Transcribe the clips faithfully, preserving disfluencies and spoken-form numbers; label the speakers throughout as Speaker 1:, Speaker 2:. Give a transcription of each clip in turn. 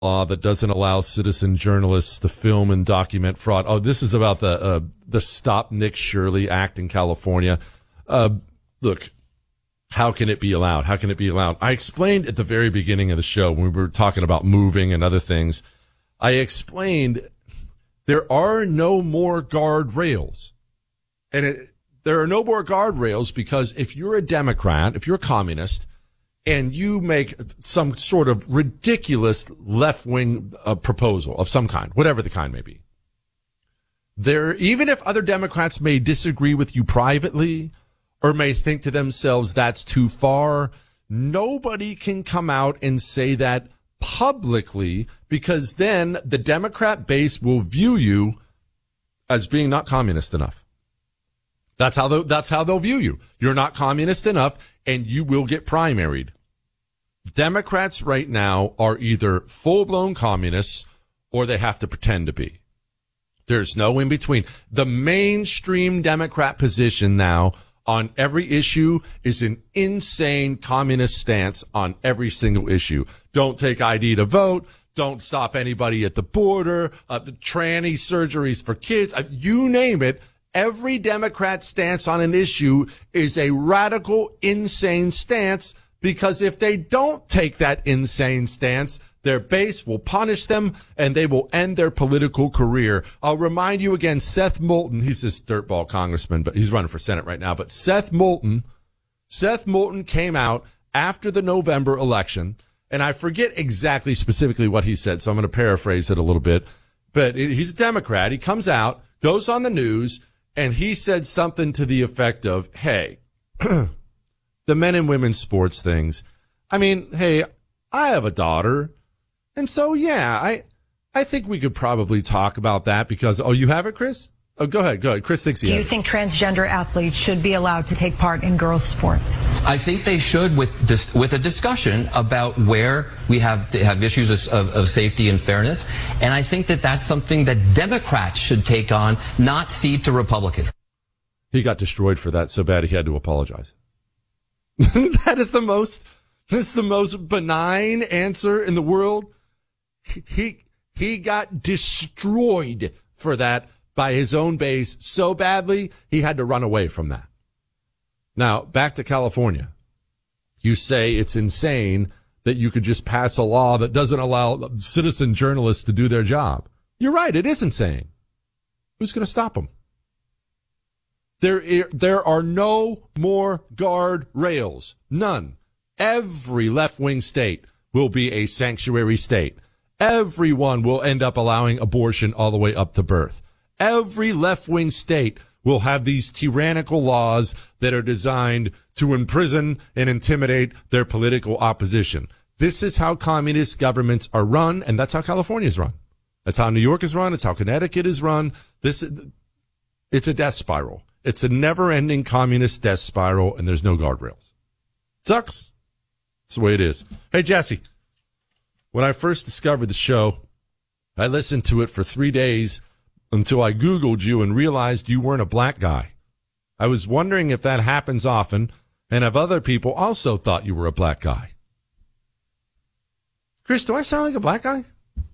Speaker 1: law that doesn't allow citizen journalists to film and document fraud. Oh, this is about the uh, the Stop Nick Shirley Act in California. Uh, look, how can it be allowed? How can it be allowed? I explained at the very beginning of the show when we were talking about moving and other things. I explained there are no more guardrails, and it, there are no more guardrails because if you're a Democrat, if you're a communist, and you make some sort of ridiculous left-wing uh, proposal of some kind, whatever the kind may be, there, even if other Democrats may disagree with you privately or may think to themselves that's too far, nobody can come out and say that publicly, because then the Democrat base will view you as being not communist enough. That's how they, that's how they'll view you. You're not communist enough, and you will get primaried. Democrats right now are either full-blown communists or they have to pretend to be. There's no in between. The mainstream Democrat position now on every issue is an insane communist stance on every single issue. Don't take I D to vote. Don't stop anybody at the border. Uh, the tranny surgeries for kids. Uh, you name it. Every Democrat stance on an issue is a radical, insane stance, because if they don't take that insane stance, their base will punish them and they will end their political career. I'll remind you again, Seth Moulton, he's this dirtball congressman, but he's running for Senate right now. But Seth Moulton, Seth Moulton came out after the November election, and I forget exactly specifically what he said, so I'm going to paraphrase it a little bit. But he's a Democrat. He comes out, goes on the news, and he said something to the effect of, hey, the men and women's sports things. I mean, hey, I have a daughter. And so, yeah, I I think we could probably talk about that because, oh, you have it, Chris? Oh, go ahead, go ahead. Chris thinks he
Speaker 2: Do
Speaker 1: has
Speaker 2: you think transgender athletes should be allowed to take part in girls' sports?
Speaker 3: I think they should, with dis- with a discussion about where we have to have issues of, of, of safety and fairness. And I think that that's something that Democrats should take on, not cede to Republicans.
Speaker 1: He got destroyed for that so bad he had to apologize. That is the most, that's the most benign answer in the world. He, he got destroyed for that by his own base so badly, he had to run away from that. Now, back to California. You say it's insane that you could just pass a law that doesn't allow citizen journalists to do their job. You're right, it is insane. Who's going to stop them? There, there are no more guardrails. None. Every left-wing state will be a sanctuary state. Everyone will end up allowing abortion all the way up to birth. Every left-wing state will have these tyrannical laws that are designed to imprison and intimidate their political opposition. This is how communist governments are run, and that's how California is run. That's how New York is run. It's how Connecticut is run. This, it's a death spiral. It's a never-ending communist death spiral, and there's no guardrails. Sucks. That's the way it is. Hey, Jesse, when I first discovered the show, I listened to it for three days until I Googled you and realized you weren't a black guy. I was wondering if that happens often, and if other people also thought you were a black guy. Chris, do I sound like a black guy?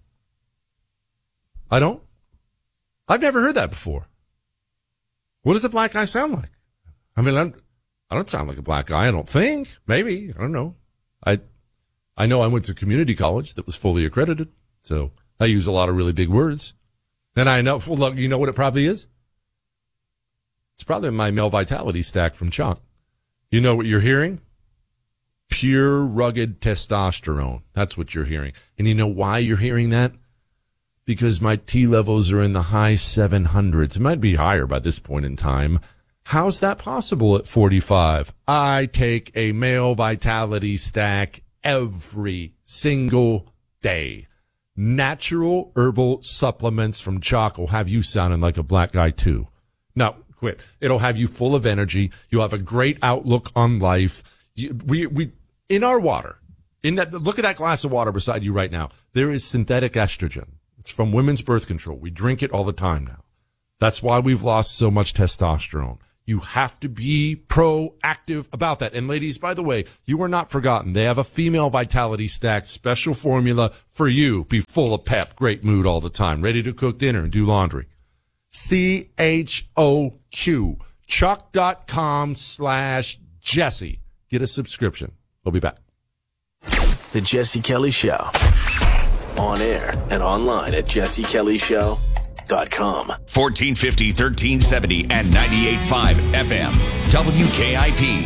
Speaker 1: I don't? I've never heard that before. What does a black guy sound like? I mean, I'm, I don't sound like a black guy, I don't think. Maybe. I don't know. I I know I went to community college that was fully accredited, so I use a lot of really big words. And I know, well, look, you know what it probably is? It's probably my male vitality stack from Chuck. You know what you're hearing? Pure, rugged testosterone. That's what you're hearing. And you know why you're hearing that? Because my T levels are in the high seven hundreds. It might be higher by this point in time. How's that possible at forty-five? I take a male vitality stack every single day. Natural herbal supplements from Chalk will have you sounding like a black guy too. No, quit. It'll have you full of energy. You'll have a great outlook on life. You, we, we, in our water, in that, look at that glass of water beside you right now. There is synthetic estrogen. It's from women's birth control. We drink it all the time now. That's why we've lost so much testosterone. You have to be proactive about that. And ladies, by the way, you are not forgotten. They have a female vitality stack special formula for you. Be full of pep, great mood all the time, ready to cook dinner and do laundry. C H O Q, chuck.com slash Jesse. Get a subscription. We'll be back.
Speaker 4: The Jesse Kelly Show. On air and online at jesse kelly show dot com.
Speaker 5: fourteen fifty, thirteen seventy, and ninety-eight point five F M. W K I P.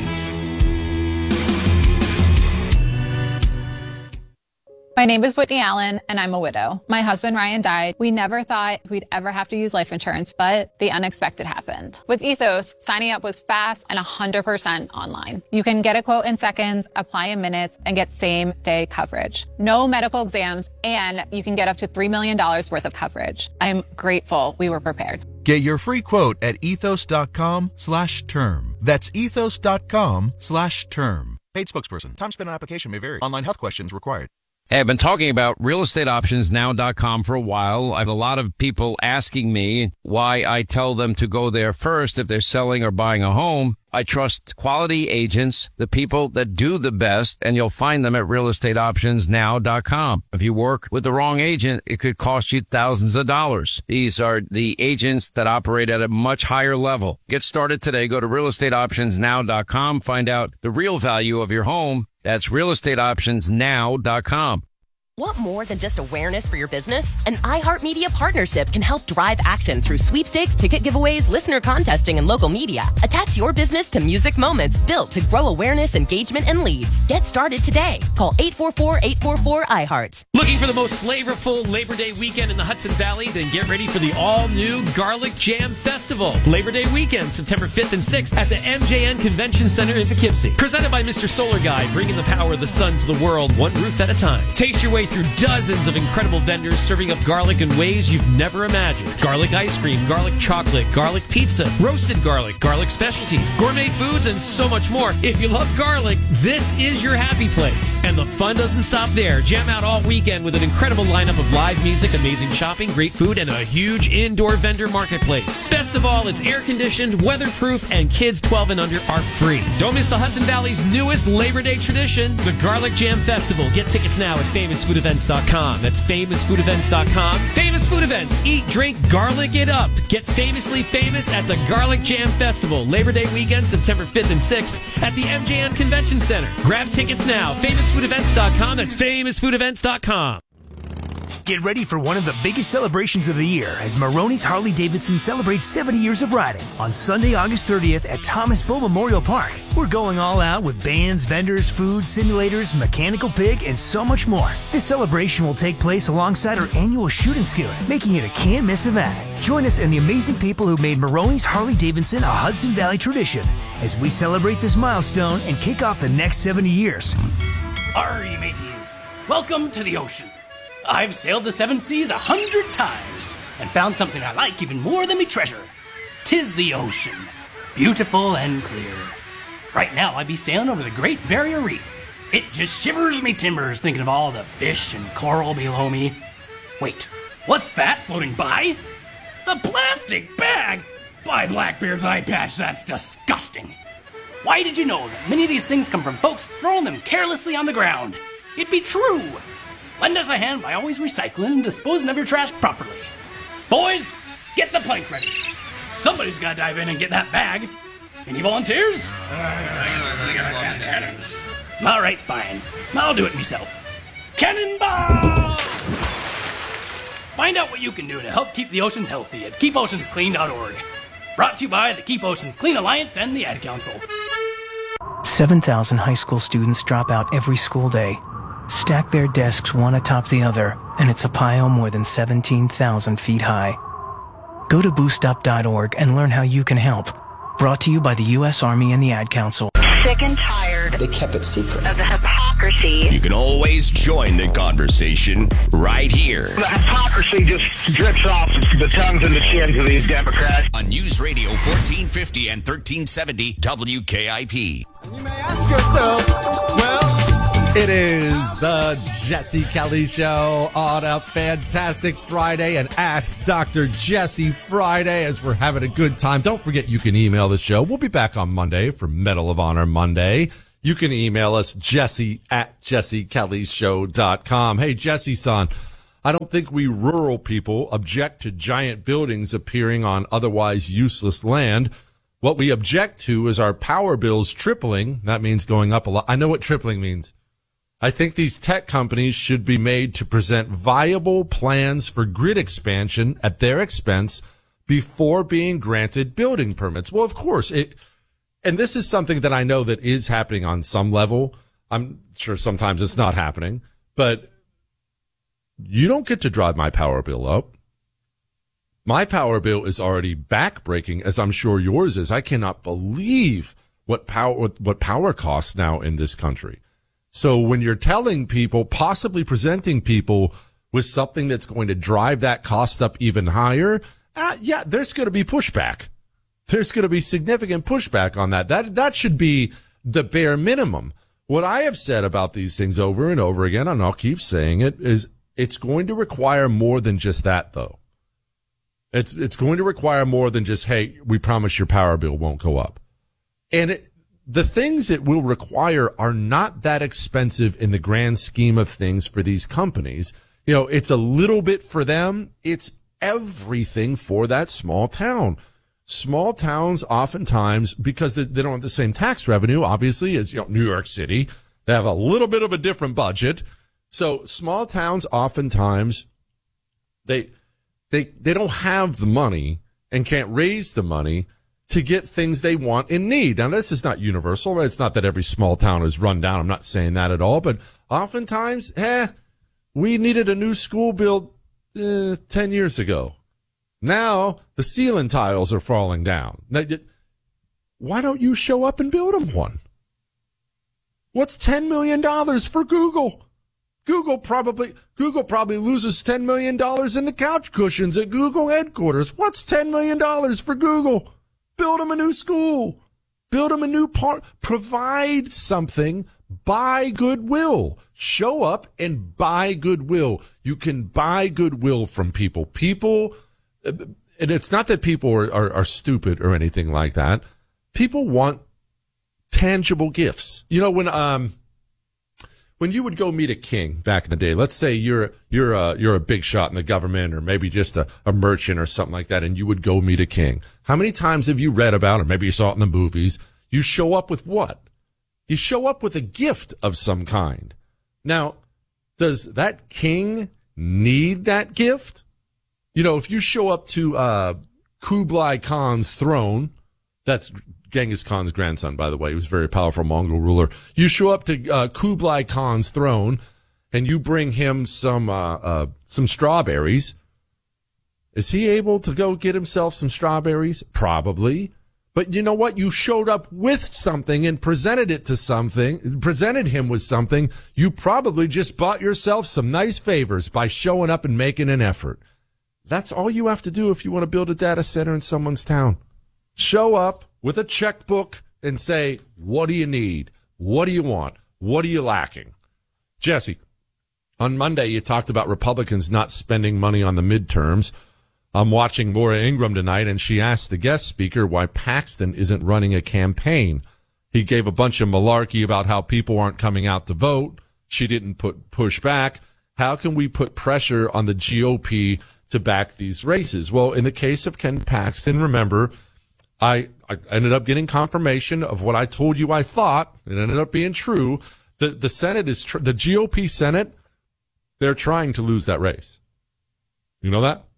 Speaker 6: My name is Whitney Allen, and I'm a widow. My husband, Ryan, died. We never thought we'd ever have to use life insurance, but the unexpected happened. With Ethos, signing up was fast and one hundred percent online. You can get a quote in seconds, apply in minutes, and get same-day coverage. No medical exams, and you can get up to three million dollars worth of coverage. I'm grateful we were prepared.
Speaker 7: Get your free quote at ethos.com slash term. That's ethos.com slash term. Paid spokesperson. Time spent on application may vary. Online health questions required.
Speaker 8: Hey, I've been talking about real estate options now dot com for a while. I have a lot of people asking me why I tell them to go there first if they're selling or buying a home. I trust quality agents, the people that do the best, and you'll find them at real estate options now dot com. If you work with the wrong agent, it could cost you thousands of dollars. These are the agents that operate at a much higher level. Get started today. Go to real estate options now dot com. Find out the real value of your home. That's real estate options now dot com.
Speaker 9: Want more than just awareness for your business? An iHeartMedia partnership can help drive action through sweepstakes, ticket giveaways, listener contesting, and local media. Attach your business to music moments built to grow awareness, engagement, and leads. Get started today. Call eight four four, eight four four, I heart.
Speaker 10: Looking for the most flavorful Labor Day weekend in the Hudson Valley? Then get ready for the all-new Garlic Jam Festival. Labor Day weekend, September fifth and sixth at the M J N Convention Center in Poughkeepsie. Presented by Mister Solar Guy, bringing the power of the sun to the world, one roof at a time. Taste your way through dozens of incredible vendors serving up garlic in ways you've never imagined. Garlic ice cream, garlic chocolate, garlic pizza, roasted garlic, garlic specialties, gourmet foods, and so much more. If you love garlic, this is your happy place. And the fun doesn't stop there. Jam out all weekend with an incredible lineup of live music, amazing shopping, great food, and a huge indoor vendor marketplace. Best of all, it's air-conditioned, weatherproof, and kids twelve and under are free. Don't miss the Hudson Valley's newest Labor Day tradition, the Garlic Jam Festival. Get tickets now at famous food events dot com. That's famous food events dot com. Famous Food Events. Eat, drink, garlic it up. Get famously famous at the Garlic Jam Festival. Labor Day weekend, September fifth and sixth at the M J N Convention Center. Grab tickets now. famous food events dot com. That's famous food events dot com.
Speaker 11: Get ready for one of the biggest celebrations of the year as Maroney's Harley-Davidson celebrates seventy years of riding on Sunday, August thirtieth at Thomas Bull Memorial Park. We're going all out with bands, vendors, food, simulators, mechanical pig, and so much more. This celebration will take place alongside our annual shoot and scoot, making it a can't-miss event. Join us and the amazing people who made Maroney's Harley-Davidson a Hudson Valley tradition as we celebrate this milestone and kick off the next seventy years.
Speaker 12: Arr, you mateys. Welcome to the ocean. I've sailed the seven seas a hundred times and found something I like even more than me treasure. 'Tis the ocean, beautiful and clear. Right now I be sailing over the Great Barrier Reef. It just shivers me timbers thinking of all the fish and coral below me. Wait, what's that floating by? A plastic bag! By Blackbeard's eye patch, that's disgusting. Why did you know that many of these things come from folks throwing them carelessly on the ground? It be true. Lend us a hand by always recycling and disposing of your trash properly. Boys, get the plank ready. Somebody's got to dive in and get that bag. Any volunteers? All right, fine. I'll do it myself. Cannonball! Find out what you can do to help keep the oceans healthy at keep oceans clean dot org. Brought to you by the Keep Oceans Clean Alliance and the Ad Council.
Speaker 11: seven thousand high school students drop out every school day. Stack their desks one atop the other, and it's a pile more than seventeen thousand feet high. Go to boost up dot org and learn how you can help. Brought to you by the U S Army and the Ad Council.
Speaker 13: Sick and tired.
Speaker 14: They kept it secret.
Speaker 13: Of the hypocrisy.
Speaker 5: You can always join the conversation right here.
Speaker 15: The hypocrisy just drips off the tongues and the chins of these Democrats.
Speaker 5: On News Radio fourteen fifty and thirteen seventy W K I P.
Speaker 16: You may ask yourself, well,
Speaker 1: It is the Jesse Kelly Show on a fantastic Friday, and Ask Doctor Jesse Friday as we're having a good time. Don't forget you can email the show. We'll be back on Monday for Medal of Honor Monday. You can email us, Jesse at jesse kelly show dot com. Hey, Jesse-san, I don't think we rural people object to giant buildings appearing on otherwise useless land. What we object to is our power bills tripling. That means going up a lot. I know what tripling means. I think these tech companies should be made to present viable plans for grid expansion at their expense before being granted building permits. Well, of course, it, and this is something that I know that is happening on some level. I'm sure sometimes it's not happening, but you don't get to drive my power bill up. My power bill is already backbreaking, as I'm sure yours is. I cannot believe what power, what, what power costs now in this country. So when you're telling people, possibly presenting people with something that's going to drive that cost up even higher, uh, yeah, there's going to be pushback. There's going to be significant pushback on that. That, that should be the bare minimum. What I have said about these things over and over again, and I'll keep saying it, is it's going to require more than just that, though. It's, it's going to require more than just, hey, we promise your power bill won't go up. And it, the things it will require are not that expensive in the grand scheme of things for these companies. You know, it's a little bit for them. It's everything for that small town. Small towns oftentimes, because they, they don't have the same tax revenue, obviously, as, you know, New York City, they have a little bit of a different budget. So small towns oftentimes, they, they, they don't have the money and can't raise the money to get things they want and need. Now, this is not universal. Right? It's not that every small town is run down. I'm not saying that at all. But oftentimes, eh, we needed a new school built eh, ten years ago. Now, the ceiling tiles are falling down. Now, why don't you show up and build them one? What's ten million dollars for Google? Google probably, Google probably loses ten million dollars in the couch cushions at Google headquarters. What's ten million dollars for Google? Build them a new school. Build them a new part. Provide something. Buy goodwill. Show up and buy goodwill. You can buy goodwill from people. People, and it's not that people are, are, are stupid or anything like that. People want tangible gifts. You know, when, um, when you would go meet a king back in the day, let's say you're, you're a, you're a big shot in the government or maybe just a, a merchant or something like that, and you would go meet a king. How many times have you read about, or maybe you saw it in the movies, you show up with what? You show up with a gift of some kind. Now, does that king need that gift? You know, if you show up to, uh, Kublai Khan's throne, that's Genghis Khan's grandson, by the way. He was a very powerful Mongol ruler. You show up to uh, Kublai Khan's throne and you bring him some uh, uh some strawberries. Is he able to go get himself some strawberries? Probably. But you know what? You showed up with something and presented it to something, presented him with something. You probably just bought yourself some nice favors by showing up and making an effort. That's all you have to do if you want to build a data center in someone's town. Show up with a checkbook and say, what do you need? What do you want? What are you lacking? Jesse, on Monday, you talked about Republicans not spending money on the midterms. I'm watching Laura Ingraham tonight, and she asked the guest speaker why Paxton isn't running a campaign. He gave a bunch of malarkey about how people aren't coming out to vote. She didn't put push back. How can we put pressure on the G O P to back these races? Well, in the case of Ken Paxton, remember, I, I ended up getting confirmation of what I told you I thought. It ended up being true. The, the Senate is, tr- the G O P Senate, they're trying to lose that race. You know that?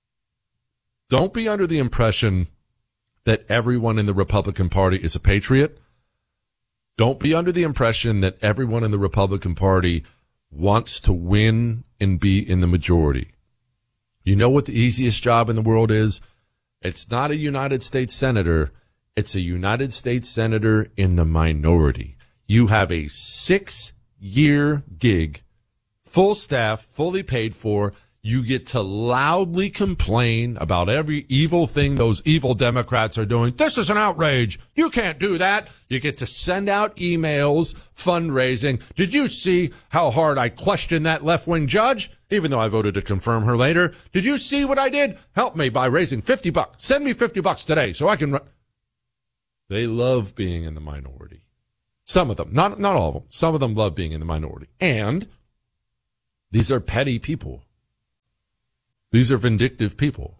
Speaker 1: Don't be under the impression that everyone in the Republican Party is a patriot. Don't be under the impression that everyone in the Republican Party wants to win and be in the majority. You know what the easiest job in the world is? It's not a United States senator. It's a United States senator in the minority. You have a six-year gig, full staff, fully paid for. You get to loudly complain about every evil thing those evil Democrats are doing. This is an outrage. You can't do that. You get to send out emails, fundraising. Did you see how hard I questioned that left-wing judge? Even though I voted to confirm her later. Did you see what I did? Help me by raising fifty bucks. Send me fifty bucks today so I can run. They love being in the minority. Some of them, not, not all of them. Some of them love being in the minority. And these are petty people. These are vindictive people.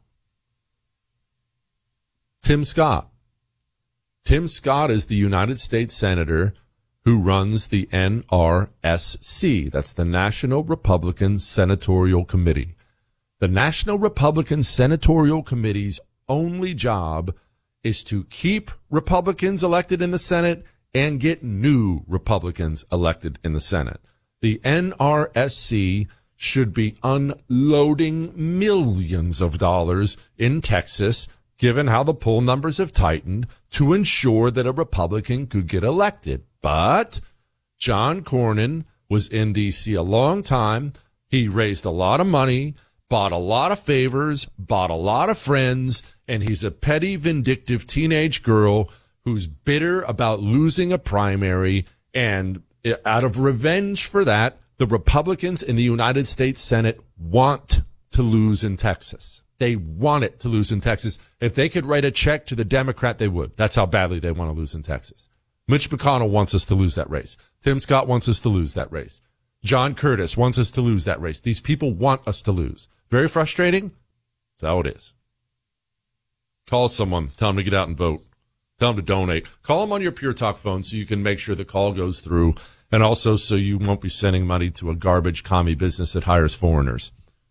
Speaker 1: Tim Scott. Tim Scott is the United States Senator who runs the N R S C. That's the National Republican Senatorial Committee. The National Republican Senatorial Committee's only job is to keep Republicans elected in the Senate and get new Republicans elected in the Senate. The N R S C should be unloading millions of dollars in Texas, given how the poll numbers have tightened, to ensure that a Republican could get elected. But John Cornyn was in D C a long time. He raised a lot of money, bought a lot of favors, bought a lot of friends, and he's a petty, vindictive teenage girl who's bitter about losing a primary, and out of revenge for that, the Republicans in the United States Senate want to lose in Texas. They want it to lose in Texas. If they could write a check to the Democrat, they would. That's how badly they want to lose in Texas. Mitch McConnell wants us to lose that race. Tim Scott wants us to lose that race. John Curtis wants us to lose that race. These people want us to lose. Very frustrating. That's how it is. Call someone. Tell them to get out and vote. Tell them to donate. Call them on your Pure Talk phone so you can make sure the call goes through. And also so you won't be sending money to a garbage commie business that hires foreigners.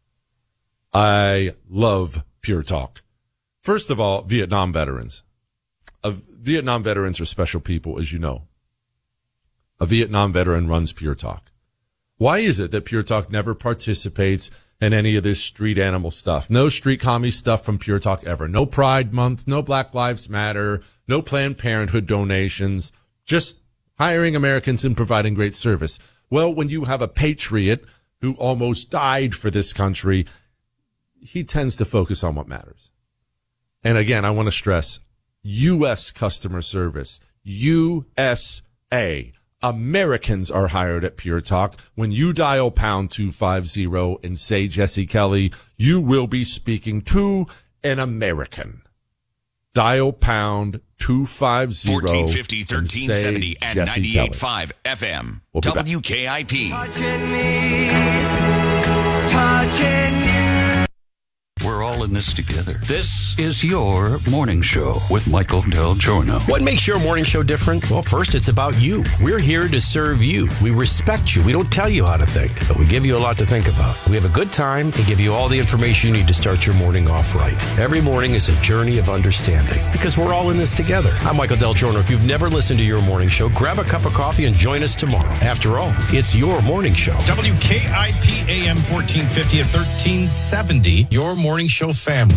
Speaker 1: I love Pure Talk. First of all, Vietnam veterans. Uh, Vietnam veterans are special people, as you know. A Vietnam veteran runs Pure Talk. Why is it that Pure Talk never participates in any of this street animal stuff? No street commie stuff from Pure Talk ever. No Pride Month, no Black Lives Matter, no Planned Parenthood donations. Just hiring Americans and providing great service. Well, when you have a patriot who almost died for this country, he tends to focus on what matters. And again, I want to stress U S customer service. U S A. Americans are hired at Pure Talk. When you dial pound two fifty and say Jesse Kelly, you will be speaking to an American. Dial pound two fifty.
Speaker 5: fourteen fifty, thirteen seventy, and ninety-eight point five F M.
Speaker 1: We'll
Speaker 5: W K I P.
Speaker 14: Touching me, touching you.
Speaker 16: We're all in this together. This is your morning show with Michael Del Giorno.
Speaker 17: What makes your morning show different? Well, first, it's about you. We're here to serve you. We respect you. We don't tell you how to think, but we give you a lot to think about. We have a good time and give you all the information you need to start your morning off right. Every morning is a journey of understanding because we're all in this together. I'm Michael Del Giorno. If you've never listened to your morning show, grab a cup of coffee and join us tomorrow. After all, it's your morning show.
Speaker 18: W K I P A M fourteen fifty and thirteen seventy, your morning show family.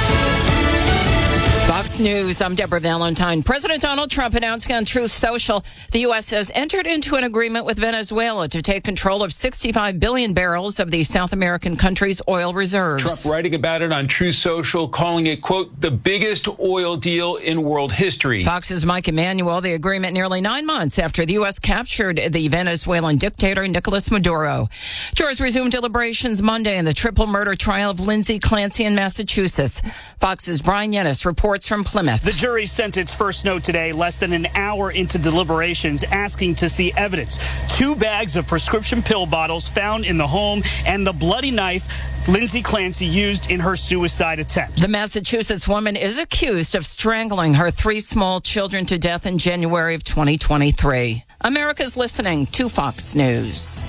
Speaker 19: Fox News, I'm Deborah Valentine. President Donald Trump announcing on Truth Social the U S has entered into an agreement with Venezuela to take control of sixty-five billion barrels of the South American country's oil reserves.
Speaker 20: Trump writing about it on Truth Social, calling it, quote, the biggest oil deal in world history.
Speaker 19: Fox's Mike Emanuel, the agreement nearly nine months after the U S captured the Venezuelan dictator Nicolas Maduro. Jurors resumed deliberations Monday in the triple murder trial of Lindsay Clancy in Massachusetts. Fox's Brian Yennis reports from Plymouth.
Speaker 21: The jury sent its first note today, less than an hour into deliberations, asking to see evidence. Two bags of prescription pill bottles found in the home and the bloody knife Lindsay Clancy used in her suicide attempt.
Speaker 19: The Massachusetts woman is accused of strangling her three small children to death in January of twenty twenty-three. America's listening to Fox News.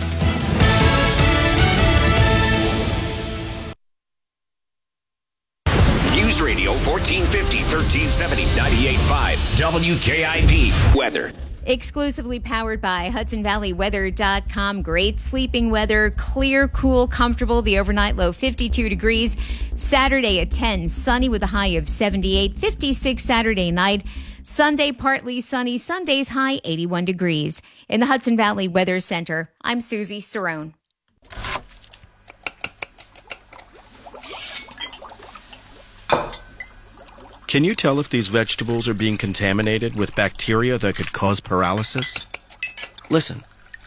Speaker 5: News Radio fourteen fifty, thirteen seventy, ninety-eight point five W K I P. Weather.
Speaker 22: Exclusively powered by Hudson Valley Weather dot com. Great sleeping weather, clear, cool, comfortable. The overnight low fifty-two degrees. Saturday at ten, sunny with a high of seventy-eight. fifty-six Saturday night. Sunday partly sunny. Sunday's high eighty-one degrees. In the Hudson Valley Weather Center, I'm Susie Cerrone.
Speaker 2: Can you tell if these vegetables are being contaminated with bacteria that could cause paralysis? Listen.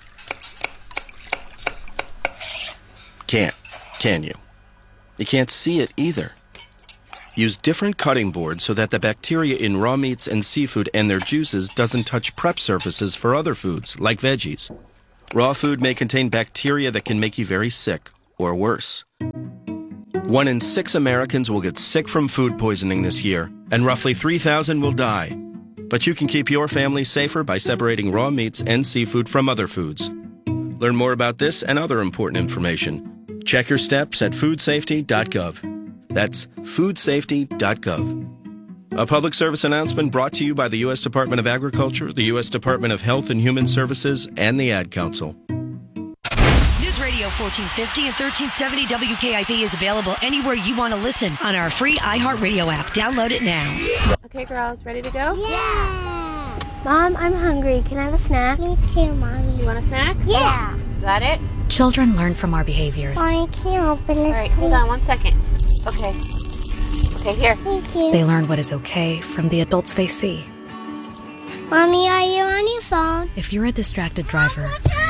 Speaker 2: Can't, can you? You can't see it either. Use different cutting boards so that the bacteria in raw meats and seafood and their juices doesn't touch prep surfaces for other foods, like veggies. Raw food may contain bacteria that can make you very sick, or worse. One in six Americans will get sick from food poisoning this year, and roughly three thousand will die. But you can keep your family safer by separating raw meats and seafood from other foods. Learn more about this and other important information. Check your steps at food safety dot gov. That's food safety dot gov. A public service announcement brought to you by the U S Department of Agriculture, the U S Department of Health and Human Services, and the Ad Council.
Speaker 14: News Radio fourteen fifty and thirteen seventy W K I P is available anywhere you want to listen on our free iHeartRadio app. Download it now.
Speaker 23: Okay, girls, ready to go?
Speaker 24: Yeah. Mom, I'm hungry. Can I have a snack? Me too, Mommy.
Speaker 23: You want a snack?
Speaker 24: Yeah.
Speaker 23: Got it?
Speaker 25: Children learn from our behaviors.
Speaker 24: Mommy, can you open this,
Speaker 23: All right,
Speaker 24: please?
Speaker 23: hold on one second. Okay. Okay, here.
Speaker 24: Thank you.
Speaker 25: They learn what is okay from the adults they see.
Speaker 24: Mommy, are you on your phone?
Speaker 25: If you're a distracted driver,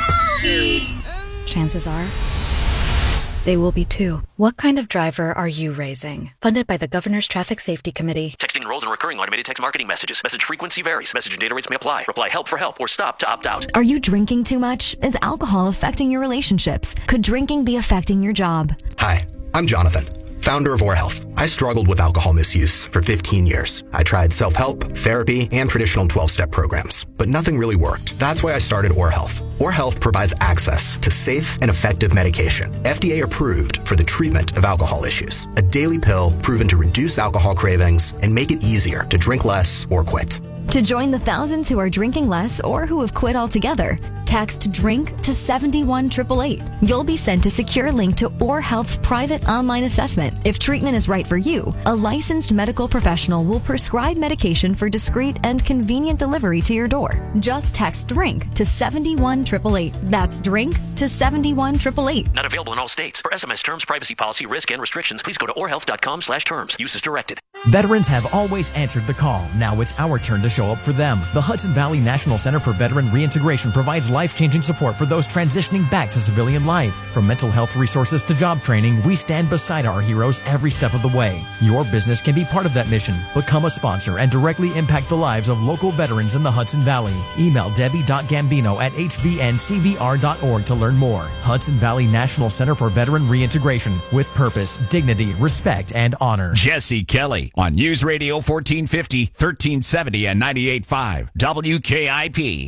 Speaker 25: chances are they will be too. What kind of driver are you raising? Funded by the Governor's Traffic Safety Committee.
Speaker 26: Texting enrolls in recurring automated text marketing messages. Message frequency varies. Message and data rates may apply. Reply help for help or stop to opt out.
Speaker 27: Are you drinking too much? Is alcohol affecting your relationships? Could drinking be affecting your job?
Speaker 28: Hi, I'm Jonathan, founder of OrHealth. I struggled with alcohol misuse for fifteen years. I tried self-help, therapy, and traditional twelve-step programs, but nothing really worked. That's why I started OrHealth. OrHealth provides access to safe and effective medication, F D A approved for the treatment of alcohol issues. A daily pill proven to reduce alcohol cravings and make it easier to drink less or quit.
Speaker 27: To join the thousands who are drinking less or who have quit altogether, text DRINK to seven one eight eight eight. You'll be sent a secure link to OrHealth's private online assessment. If treatment is right for you, a licensed medical professional will prescribe medication for discreet and convenient delivery to your door. Just text DRINK to seven one eight eight eight. That's DRINK to seven one eight eight eight.
Speaker 26: Not available in all states. For S M S terms, privacy policy, risk, and restrictions, please go to orhealth dot com slash terms. Use as directed.
Speaker 29: Veterans have always answered the call. Now it's our turn to show up for them. The Hudson Valley National Center for Veteran Reintegration provides life-changing support for those transitioning back to civilian life. From mental health resources to job training, we stand beside our heroes every step of the way. Your business can be part of that mission. Become a sponsor and directly impact the lives of local veterans in the Hudson Valley. Email debbie dot gambino at h v n c v r dot org to learn more. Hudson Valley National Center for Veteran Reintegration, with purpose, dignity, respect, and honor.
Speaker 5: Jesse Kelly on News Radio fourteen fifty, thirteen seventy, and ninety-eight point five W K I P.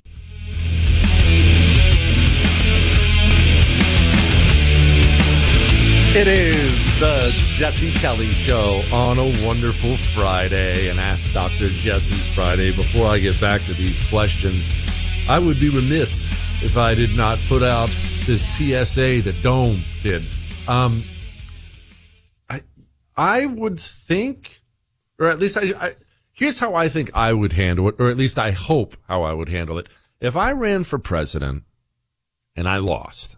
Speaker 1: It is the Jesse Kelly Show on a wonderful Friday, and Ask Doctor Jesse's Friday. Before I get back to these questions, I would be remiss if I did not put out this P S A that Dome did. Um, I I would think, or at least I, I here's how I think I would handle it, or at least I hope how I would handle it. If I ran for president and I lost,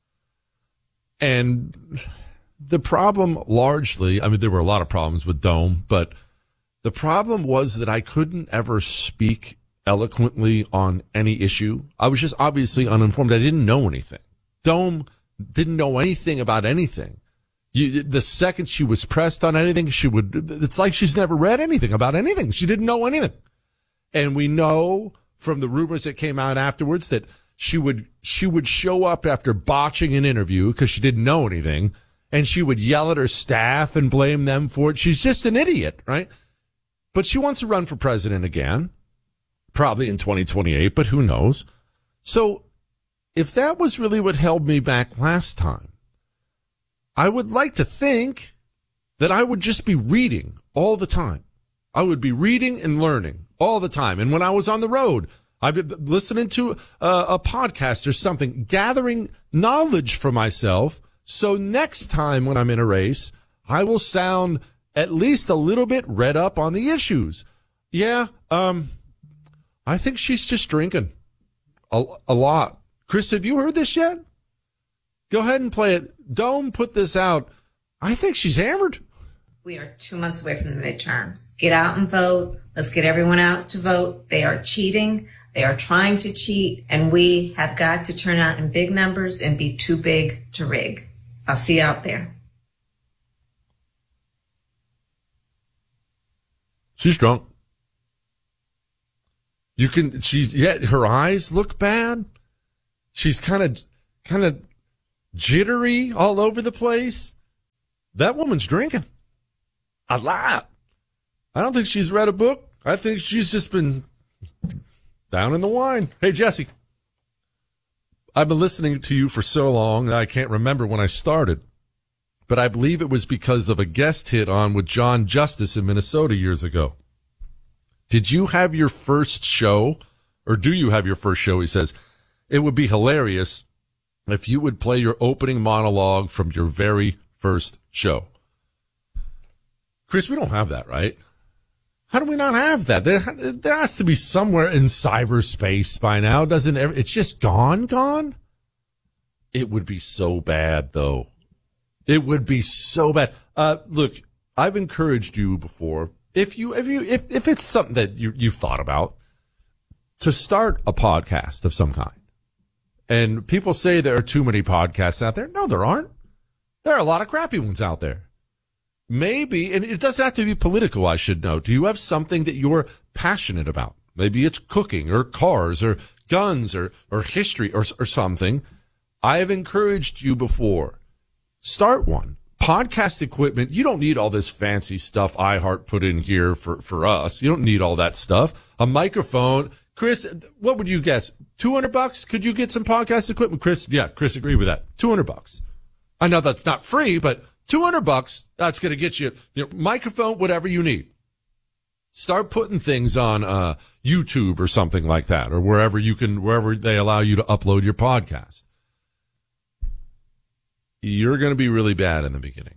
Speaker 1: and the problem largely, I mean, there were a lot of problems with Dome, but the problem was that I couldn't ever speak eloquently on any issue. I was just obviously uninformed. I didn't know anything. Dome didn't know anything about anything. You, the second she was pressed on anything, she would, it's like she's never read anything about anything. She didn't know anything. And we know from the rumors that came out afterwards that she would, she would show up after botching an interview because she didn't know anything, and she would yell at her staff and blame them for it. She's just an idiot, right? But she wants to run for president again, probably in twenty twenty-eight, but who knows? So if that was really what held me back last time, I would like to think that I would just be reading all the time. I would be reading and learning all the time. And when I was on the road, I'd be listening to a, a podcast or something, gathering knowledge for myself. So next time when I'm in a race, I will sound at least a little bit read up on the issues. Yeah, um, I think she's just drinking a, a lot. Chris, have you heard this yet? Go ahead and play it. Dome put this out. I think she's hammered.
Speaker 3: We are two months away from the midterms. Get out and vote. Let's get everyone out to vote. They are cheating. They are trying to cheat. And we have got to turn out in big numbers and be too big to rig. I'll see you out there.
Speaker 1: She's drunk. You can, she's, yeah, her eyes look bad. She's kind of, kind of jittery all over the place. That woman's drinking. A lot. I don't think she's read a book. I think she's just been down in the wine. Hey, Jesse. I've been listening to you for so long that I can't remember when I started. But I believe it was because of a guest hit on with John Justice in Minnesota years ago. Did you have your first show, or do you have your first show? He says, it would be hilarious if you would play your opening monologue from your very first show. Chris, we don't have that, right? How do we not have that? There, there has to be somewhere in cyberspace by now. Doesn't it? It's just gone, gone? It would be so bad, though. It would be so bad. Uh, look, I've encouraged you before. If you, if you, if, if it's something that you, you've thought about, to start a podcast of some kind. And people say there are too many podcasts out there. No, there aren't. There are a lot of crappy ones out there. Maybe, and it doesn't have to be political, I should know. Do you have something that you're passionate about? Maybe it's cooking or cars or guns or, or history or, or something. I have encouraged you before. Start one. Podcast equipment, you don't need all this fancy stuff iHeart put in here for, for us. You don't need all that stuff. A microphone. Chris, what would you guess? two hundred bucks? Could you get some podcast equipment? Chris, yeah, Chris agreed with that. two hundred bucks. I know that's not free, but two hundred bucks, that's going to get you, you know, microphone, whatever you need. Start putting things on uh YouTube or something like that, or wherever you can, wherever they allow you to upload your podcast. You're going to be really bad in the beginning.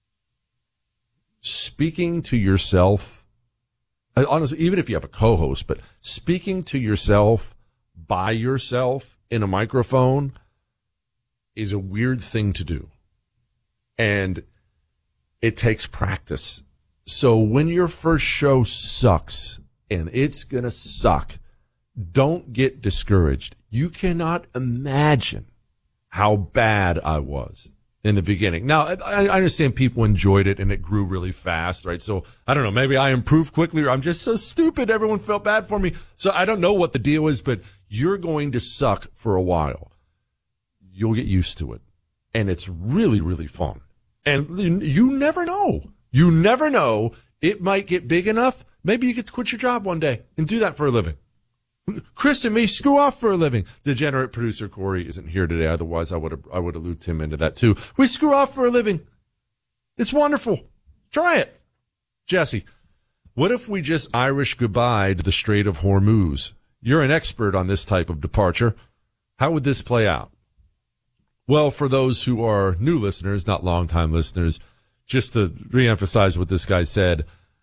Speaker 1: Speaking to yourself, honestly, even if you have a co-host, but speaking to yourself by yourself in a microphone is a weird thing to do. And it takes practice. So when your first show sucks, and it's going to suck, don't get discouraged. You cannot imagine how bad I was in the beginning. Now, I, I understand people enjoyed it and it grew really fast, right? So I don't know, maybe I improved quickly or I'm just so stupid. Everyone felt bad for me. So I don't know what the deal is, but you're going to suck for a while. You'll get used to it. And it's really, really fun. And you never know. You never know. It might get big enough. Maybe you get to quit your job one day and do that for a living. Chris and me screw off for a living. Degenerate producer Corey isn't here today. Otherwise, I would have I would have looped him into that too. We screw off for a living. It's wonderful. Try it. Jesse, what if we just Irish goodbye to the Strait of Hormuz? You're an expert on this type of departure. How would this play out? Well, for those who are new listeners, not longtime listeners, just to reemphasize what this guy said,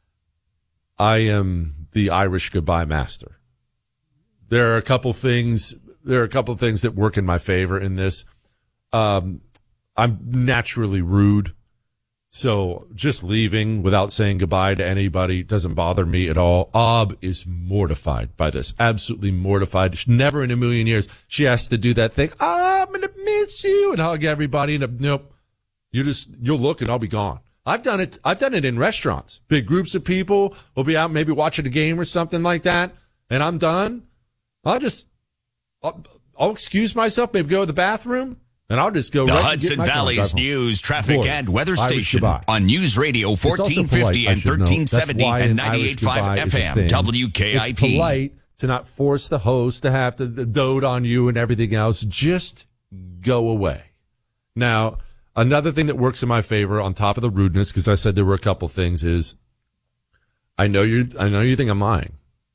Speaker 1: I am the Irish goodbye master. There are a couple things. There are a couple things that work in my favor in this. Um, I'm naturally rude, so just leaving without saying goodbye to anybody doesn't bother me at all. Ob is mortified by this, absolutely mortified. Never in a million years she has to do that thing. Oh, I'm gonna miss you and hug everybody. And nope, you just you'll look and I'll be gone. I've done it. I've done it in restaurants. Big groups of people will be out, maybe watching a game or something like that, and I'm done. I'll just, I'll, I'll excuse myself, maybe go to the bathroom, and I'll just go
Speaker 5: the
Speaker 1: right
Speaker 5: Hudson Valley's news, traffic,
Speaker 1: Boy,
Speaker 5: and weather
Speaker 1: Irish
Speaker 5: station
Speaker 1: goodbye.
Speaker 5: on News Radio fourteen fifty and thirteen seventy and ninety-eight point five F M, W K I P.
Speaker 1: It's polite to not force the host to have to dote on you and everything else. Just go away. Now, another thing that works in my favor on top of the rudeness, because I said there were a couple things, is I know you I know you think I'm lying.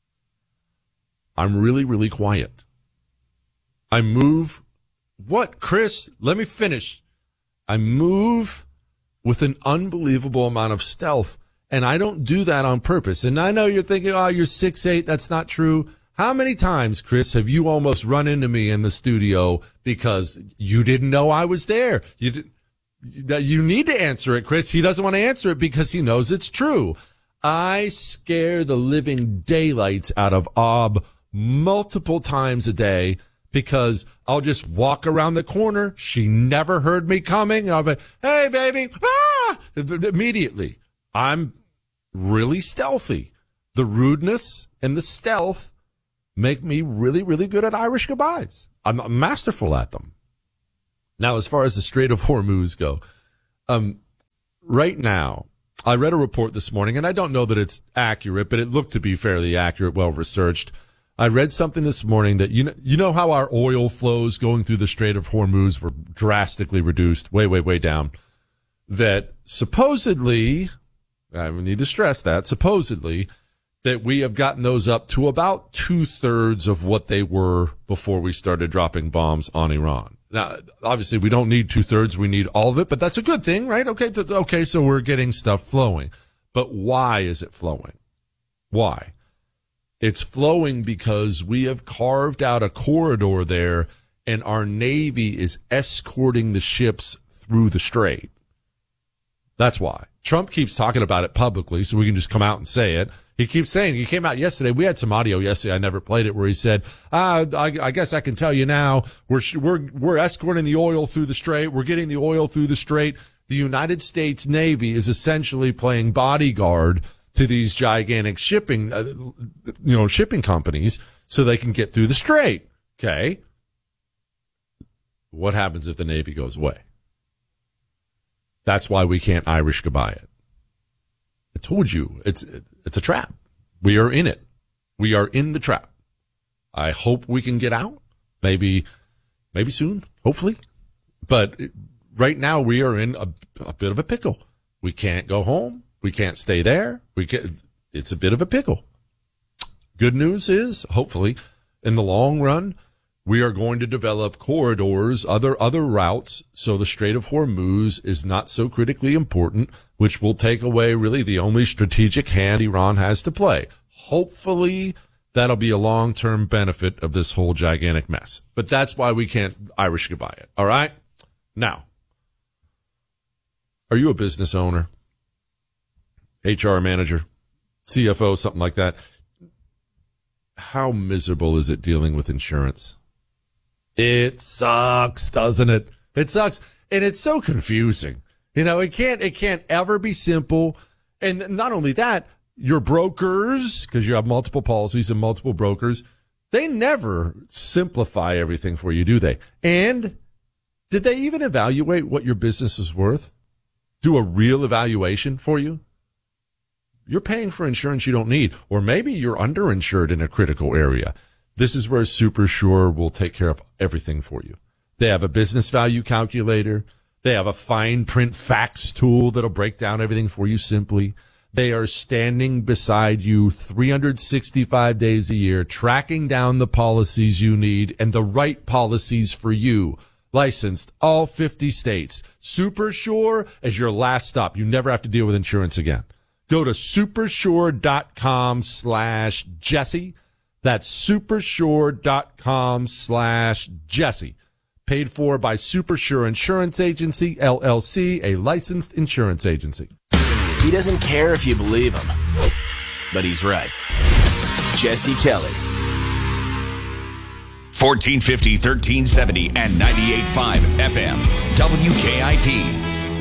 Speaker 1: I'm really, really quiet. I move. What, Chris? Let me finish. I move with an unbelievable amount of stealth, and I don't do that on purpose. And I know you're thinking, oh, you're six eight. That's not true. How many times, Chris, have you almost run into me in the studio because you didn't know I was there? You did, You need to answer it, Chris. He doesn't want to answer it because he knows it's true. I scare the living daylights out of Ob multiple times a day because I'll just walk around the corner. She never heard me coming. I'll be, hey, baby. Ah! Immediately. I'm really stealthy. The rudeness and the stealth make me really, really good at Irish goodbyes. I'm masterful at them. Now, as far as the Strait of Hormuz go, um, right now, I read a report this morning, and I don't know that it's accurate, but it looked to be fairly accurate, well-researched. I read something this morning that, you know, you know how our oil flows going through the Strait of Hormuz were drastically reduced, way, way, way down, that supposedly, I need to stress that, supposedly, that we have gotten those up to about two-thirds of what they were before we started dropping bombs on Iran. Now, obviously, we don't need two-thirds. We need all of it, but that's a good thing, right? Okay, th- okay, so we're getting stuff flowing. But why is it flowing? Why? It's flowing because we have carved out a corridor there, and our Navy is escorting the ships through the strait. That's why. Trump keeps talking about it publicly, so we can just come out and say it. He keeps saying, he came out yesterday. We had some audio yesterday. I never played it, where he said, ah, I, I guess I can tell you now, we're, we're, we're escorting the oil through the strait. We're getting the oil through the strait. The United States Navy is essentially playing bodyguard to these gigantic shipping, uh, you know, shipping companies so they can get through the strait. Okay. What happens if the Navy goes away? That's why we can't Irish goodbye it. I told you, it's it's a trap. We are in it. We are in the trap. I hope we can get out. Maybe, maybe soon, hopefully. But right now we are in a, a bit of a pickle. We can't go home. We can't stay there. We can, it's a bit of a pickle. Good news is, hopefully, in the long run, we are going to develop corridors, other other routes, so the Strait of Hormuz is not so critically important, which will take away really the only strategic hand Iran has to play. Hopefully, that'll be a long-term benefit of this whole gigantic mess. But that's why we can't Irish goodbye it, all right? Now, are you a business owner, H R manager, C F O, something like that? How miserable is it dealing with insurance? It sucks, doesn't it? It sucks. And it's so confusing. You know, it can't, it can't ever be simple. And not only that, your brokers, because you have multiple policies and multiple brokers, they never simplify everything for you, do they? And did they even evaluate what your business is worth? Do a real evaluation for you? You're paying for insurance you don't need, or maybe you're underinsured in a critical area. This is where SuperSure will take care of everything for you. They have a business value calculator. They have a fine print facts tool that'll break down everything for you simply. They are standing beside you three hundred sixty-five days a year, tracking down the policies you need and the right policies for you. Licensed all fifty states. SuperSure is your last stop. You never have to deal with insurance again. Go to supersure.com slash Jesse. That's supersure.com slash Jesse. Paid for by SuperSure Insurance Agency, L L C, a licensed insurance agency.
Speaker 4: He doesn't care if you believe him, but he's right. Jesse Kelly.
Speaker 5: fourteen fifty, thirteen seventy, and ninety-eight point five F M. W K I P.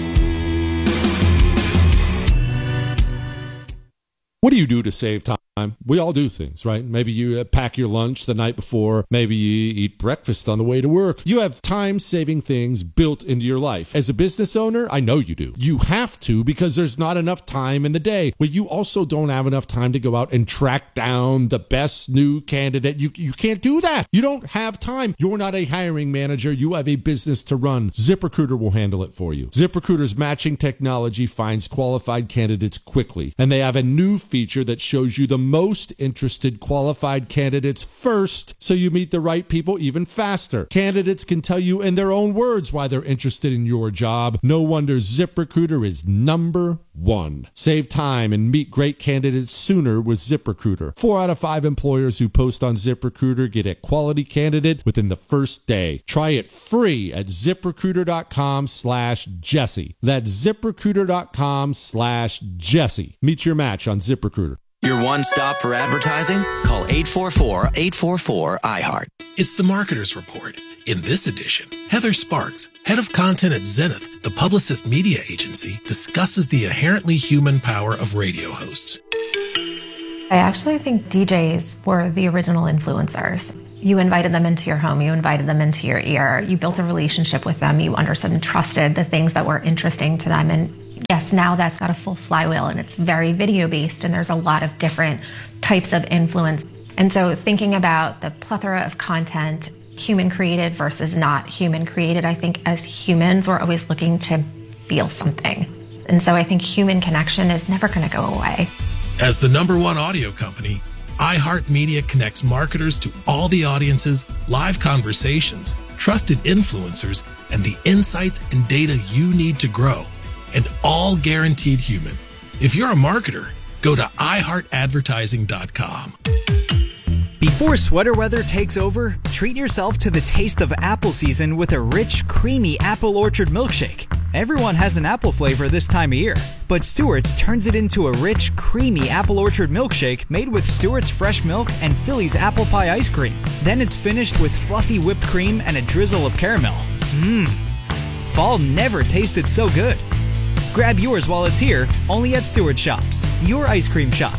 Speaker 1: What do you do to save time? We all do things, right? Maybe you pack your lunch the night before. Maybe you eat breakfast on the way to work. You have time-saving things built into your life. As a business owner, I know you do. You have to, because there's not enough time in the day. Well, you also don't have enough time to go out and track down the best new candidate. You, you can't do that. You don't have time. You're not a hiring manager. You have a business to run. ZipRecruiter will handle it for you. ZipRecruiter's matching technology finds qualified candidates quickly, and they have a new feature that shows you the most interested qualified candidates first, so you meet the right people even faster. Candidates can tell you in their own words why they're interested in your job. No wonder ZipRecruiter is number one. Save time and meet great candidates sooner with ZipRecruiter. Four out of five employers who post on ZipRecruiter get a quality candidate within the first day. Try it free at ZipRecruiter.com slash Jesse. That's ZipRecruiter.com slash Jesse. Meet your match on ZipRecruiter.
Speaker 26: Your one stop for advertising? Call eight four four, eight four four, I heart.
Speaker 6: It's the Marketer's Report. In this edition, Heather Sparks, head of content at Zenith, the Publicist media agency, discusses the inherently human power of radio hosts.
Speaker 7: I actually think D Js were the original influencers. You invited them into your home, you invited them into your ear, you built a relationship with them, you understood and trusted the things that were interesting to them. And yes, now that's got a full flywheel and it's very video based and there's a lot of different types of influence. And so thinking about the plethora of content, human created versus not human created, I think as humans, we're always looking to feel something. And so I think human connection is never going to go away.
Speaker 6: As the number one audio company, iHeartMedia connects marketers to all the audiences, live conversations, trusted influencers, and the insights and data you need to grow, and all guaranteed human. If you're a marketer, go to i heart advertising dot com.
Speaker 8: Before sweater weather takes over, treat yourself to the taste of apple season with a rich, creamy apple orchard milkshake. Everyone has an apple flavor this time of year, but Stewart's turns it into a rich, creamy apple orchard milkshake made with Stewart's fresh milk and Philly's apple pie ice cream. Then it's finished with fluffy whipped cream and a drizzle of caramel. Mmm. Fall never tasted so good. Grab yours while it's here, only at Stewart Shops, your ice cream shop.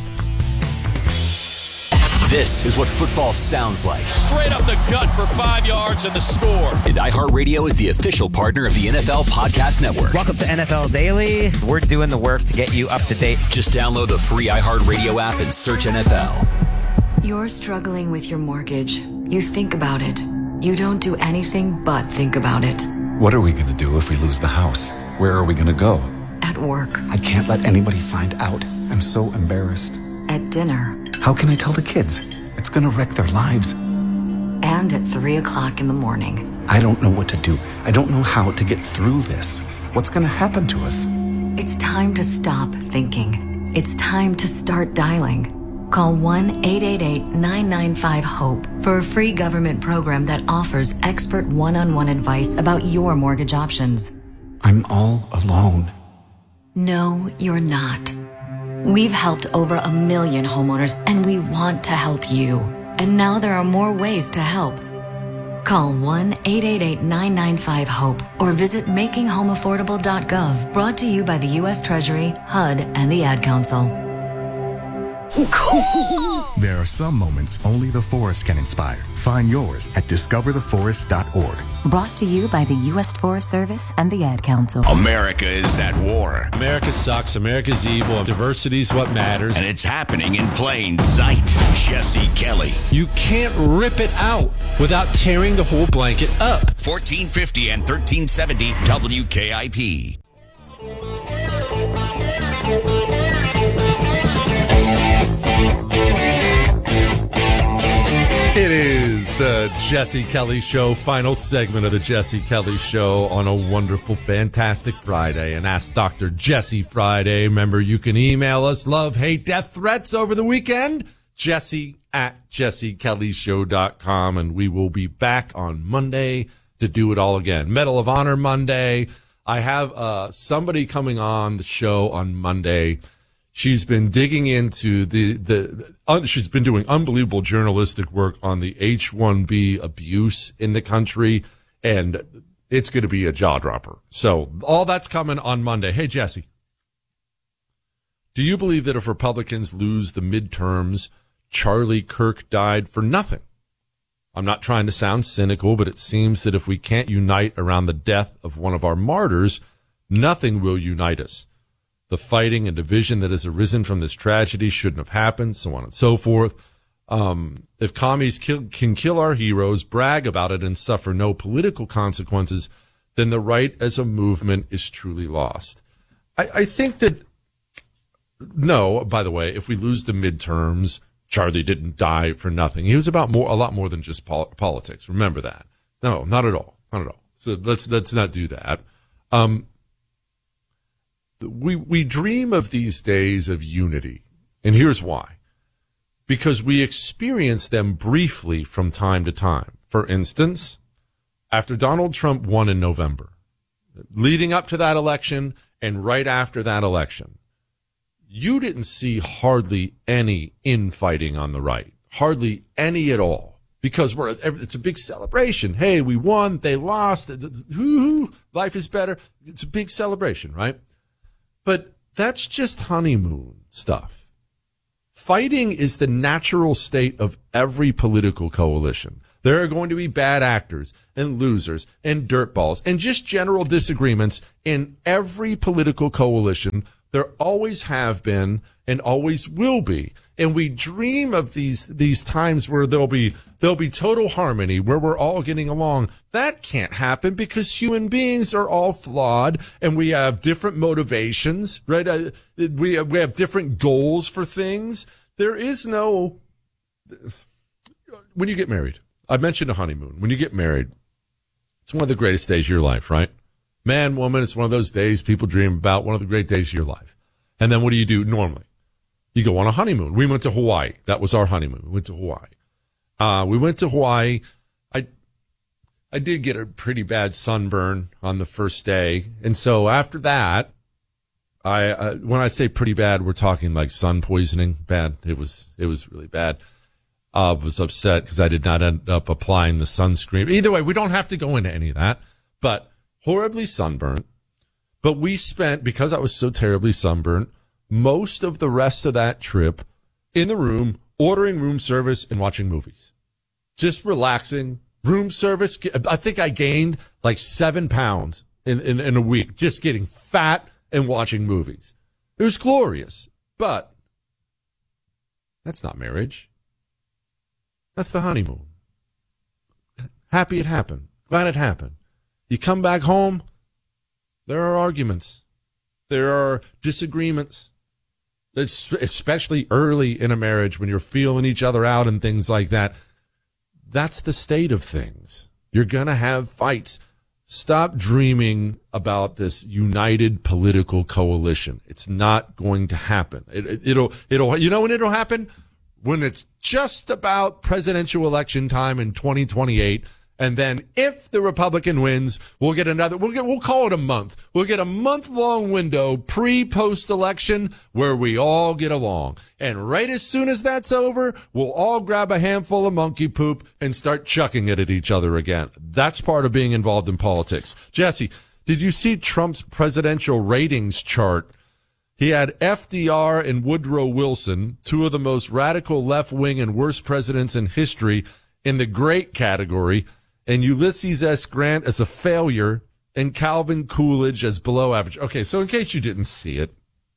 Speaker 4: This is what football sounds like.
Speaker 9: Straight up the gut for five yards and the score.
Speaker 4: And iHeartRadio is the official partner of the N F L Podcast Network.
Speaker 10: Welcome to N F L Daily. We're doing the work to get you up to date.
Speaker 4: Just download the free iHeartRadio app and search N F L.
Speaker 11: You're struggling with your mortgage. You think about it. You don't do anything but think about it.
Speaker 12: What are we going to do if we lose the house? Where are we going to go?
Speaker 11: At work.
Speaker 12: I can't let anybody find out. I'm so embarrassed.
Speaker 11: At dinner.
Speaker 12: How can I tell the kids? It's going to wreck their lives.
Speaker 11: And at three o'clock in the morning.
Speaker 12: I don't know what to do. I don't know how to get through this. What's going to happen to us?
Speaker 11: It's time to stop thinking. It's time to start dialing. Call one eight eight eight, nine nine five, HOPE for a free government program that offers expert one-on-one advice about your mortgage options.
Speaker 12: I'm all alone.
Speaker 11: No, you're not. We've helped over a million homeowners, and we want to help you. And now there are more ways to help. Call one eight eight eight, nine nine five, HOPE or visit making home affordable dot gov. Brought to you by the U S Treasury, H U D, and the Ad Council.
Speaker 13: There are some moments only the forest can inspire. Find yours at discover the forest dot org.
Speaker 11: Brought to you by the U S Forest Service and the Ad Council.
Speaker 5: America is at war.
Speaker 1: America sucks. America's evil. Diversity's what matters.
Speaker 5: And it's happening in plain sight. Jesse Kelly.
Speaker 1: You can't rip it out without tearing the whole blanket up.
Speaker 5: fourteen fifty and thirteen seventy W K I P.
Speaker 1: It is the Jesse Kelly Show, final segment of the Jesse Kelly Show on a wonderful, fantastic Friday. And Ask Doctor Jesse Friday. Remember, you can email us love, hate, death threats over the weekend. Jesse at jesse kelly show dot com. And we will be back on Monday to do it all again. Medal of Honor Monday. I have uh, somebody coming on the show on Monday. She's been digging into the, the, uh, she's been doing unbelievable journalistic work on the H one B abuse in the country, and it's going to be a jaw dropper. So all that's coming on Monday. Hey, Jesse, do you believe that if Republicans lose the midterms, Charlie Kirk died for nothing? I'm not trying to sound cynical, but it seems that if we can't unite around the death of one of our martyrs, nothing will unite us. The fighting and division that has arisen from this tragedy shouldn't have happened, so on and so forth. Um, if commies kill, can kill our heroes, brag about it, and suffer no political consequences, then the right as a movement is truly lost. I, I think that, no, by the way, if we lose the midterms, Charlie didn't die for nothing. He was about more, a lot more than just pol- politics. Remember that. No, not at all. Not at all. So let's, let's not do that. Um, we, we dream of these days of unity. And here's why. Because we experience them briefly from time to time. For instance, after Donald Trump won in November, leading up to that election and right after that election, you didn't see hardly any infighting on the right. Hardly any at all. Because we're, it's a big celebration. Hey, we won, they lost, hoo-hoo, life is better. It's a big celebration, right? But that's just honeymoon stuff. Fighting is the natural state of every political coalition. There are going to be bad actors and losers and dirtballs and just general disagreements in every political coalition. There always have been and always will be. And we dream of these, these times where there'll be, there'll be total harmony, where we're all getting along. That can't happen because human beings are all flawed and we have different motivations, right? Uh, we, we have different goals for things. There is no, when you get married, I mentioned a honeymoon. When you get married, it's one of the greatest days of your life, right? Man, woman, it's one of those days people dream about, one of the great days of your life. And then what do you do normally? You go on a honeymoon. We went to Hawaii. That was our honeymoon. We went to Hawaii. Uh, we went to Hawaii. I, I did get a pretty bad sunburn on the first day. And so after that, I, uh, when I say pretty bad, we're talking like sun poisoning bad. It was, it was really bad. I uh, was upset because I did not end up applying the sunscreen. Either way, we don't have to go into any of that, but horribly sunburnt. But we spent, because I was so terribly sunburnt, most of the rest of that trip in the room, ordering room service and watching movies. Just relaxing. Room service. I think I gained like seven pounds in, in, in a week, just getting fat and watching movies. It was glorious, but that's not marriage. That's the honeymoon. Happy it happened. Glad it happened. You come back home, there are arguments. There are disagreements. It's especially early in a marriage when you're feeling each other out and things like that. That's the state of things. You're going to have fights. Stop dreaming about this united political coalition. It's not going to happen. It, it, it'll, it'll, you know when it'll happen? When it's just about presidential election time in twenty twenty-eight. And then if the Republican wins, we'll get another, we'll get, we'll call it a month. We'll get a month long window pre-post election where we all get along. And right as soon as that's over, we'll all grab a handful of monkey poop and start chucking it at each other again. That's part of being involved in politics. Jesse, did you see Trump's presidential ratings chart? He had F D R and Woodrow Wilson, two of the most radical left wing and worst presidents in history, in the great category, and Ulysses S. Grant as a failure, and Calvin Coolidge as below average. Okay, so in case you didn't see it,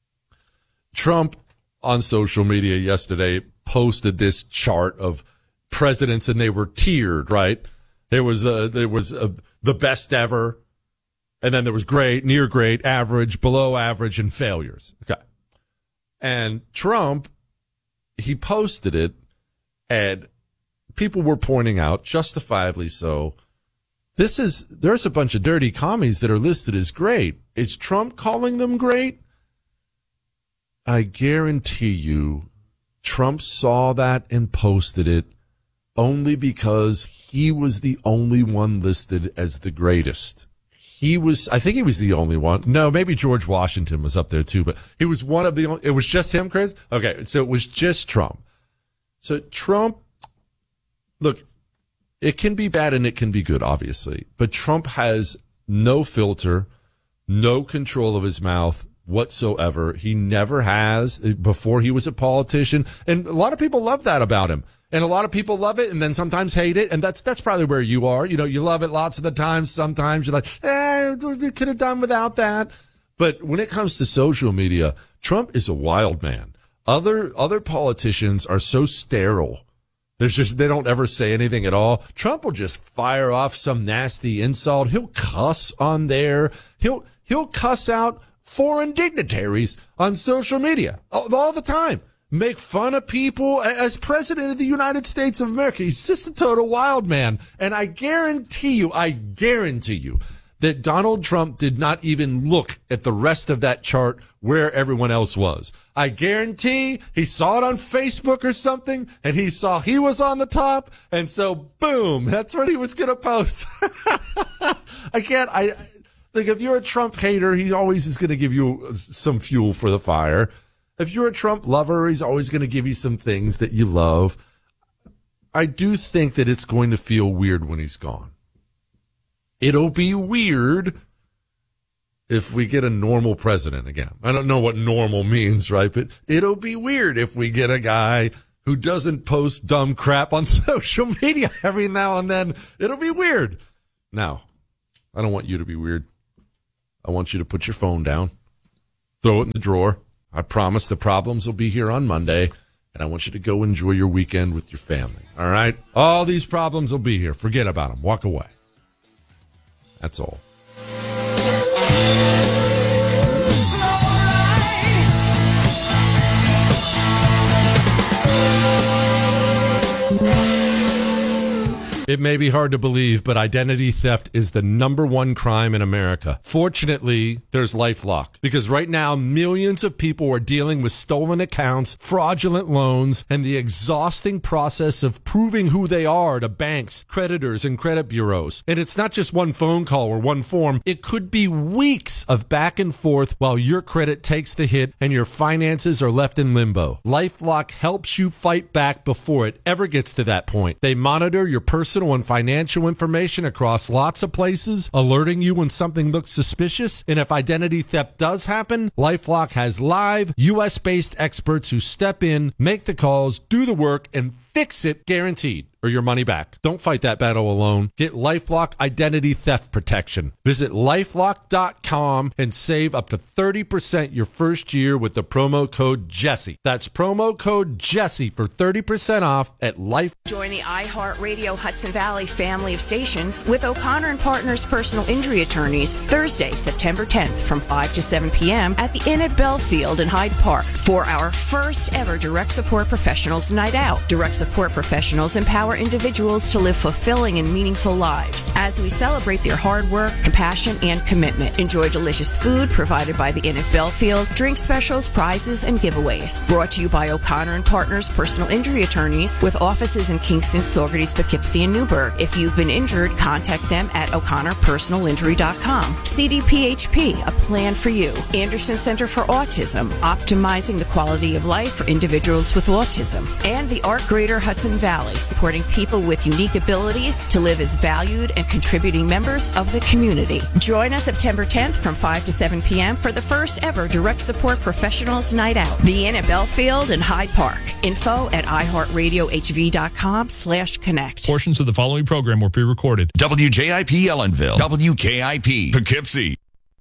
Speaker 1: Trump on social media yesterday posted this chart of presidents, and they were tiered, right? There was a, there was a, the best ever, and then there was great, near great, average, below average, and failures. Okay. And Trump, he posted it, and people were pointing out, justifiably so, this is, there's a bunch of dirty commies that are listed as great. Is Trump calling them great? I guarantee you, Trump saw that and posted it only because he was the only one listed as the greatest. He was, I think he was the only one. No, maybe George Washington was up there too, but he was one of the only, it was just him, Chris? Okay, so it was just Trump. So Trump, look, it can be bad and it can be good, obviously, but Trump has no filter, no control of his mouth whatsoever. He never has before he was a politician. And a lot of people love that about him. And a lot of people love it and then sometimes hate it. And that's, that's probably where you are. You know, you love it lots of the times. Sometimes you're like, eh, we could have done without that. But when it comes to social media, Trump is a wild man. Other, other politicians are so sterile. There's just, they don't ever say anything at all. Trump will just fire off some nasty insult. He'll cuss on there. He'll, he'll cuss out foreign dignitaries on social media all, all the time. Make fun of people as president of the United States of America. He's just a total wild man. And I guarantee you, I guarantee you that Donald Trump did not even look at the rest of that chart where everyone else was. I guarantee he saw it on Facebook or something, and he saw he was on the top, and so boom, that's what he was going to post. I can't, I, like, if you're a Trump hater, he always is going to give you some fuel for the fire. If you're a Trump lover, he's always going to give you some things that you love. I do think that it's going to feel weird when he's gone. It'll be weird if we get a normal president again. I don't know what normal means, right? But it'll be weird if we get a guy who doesn't post dumb crap on social media every now and then. It'll be weird. Now, I don't want you to be weird. I want you to put your phone down, throw it in the drawer. I promise the problems will be here on Monday, and I want you to go enjoy your weekend with your family. All right? All these problems will be here. Forget about them. Walk away. That's all. It may be hard to believe, but identity theft is the number one crime in America. Fortunately, there's LifeLock, because right now millions of people are dealing with stolen accounts, fraudulent loans, and the exhausting process of proving who they are to banks, creditors, and credit bureaus. And it's not just one phone call or one form. It could be weeks of back and forth while your credit takes the hit and your finances are left in limbo. LifeLock helps you fight back before it ever gets to that point. They monitor your personal and financial information across lots of places, alerting you when something looks suspicious. And if identity theft does happen, LifeLock has live U S based experts who step in, make the calls, do the work, and fix it, guaranteed, or your money back. Don't fight that battle alone. Get LifeLock identity theft protection. Visit LifeLock dot com and save up to thirty percent your first year with the promo code Jesse. That's promo code Jesse for thirty percent off at Life.
Speaker 2: Join the iHeartRadio Hudson Valley family of stations with O'Connor and Partners personal injury attorneys Thursday, September tenth from five to seven p.m. at the Inn at Belfield in Hyde Park for our first ever Direct Support Professionals Night Out. Direct Support Professionals empower individuals to live fulfilling and meaningful lives as we celebrate their hard work, compassion, and commitment. Enjoy delicious food provided by the Inn at Belfield, drink specials, prizes, and giveaways. Brought to you by O'Connor and Partners personal injury attorneys with offices in Kingston, Saugerties, Poughkeepsie, and Newburgh. If you've been injured, contact them at o'connor personal injury dot com. C D P H P, a plan for you. Anderson Center for Autism, optimizing the quality of life for individuals with autism. And the Art Greater Hudson Valley, supporting people with unique abilities to live as valued and contributing members of the community. Join us September tenth from five to seven p.m. for the first ever Direct Support Professionals Night Out. The Inn at Belfield and Hyde Park. Info at i heart radio h v dot com slash connect.
Speaker 15: Portions of the following program were pre-recorded.
Speaker 5: W J I P Ellenville. W K I P Poughkeepsie.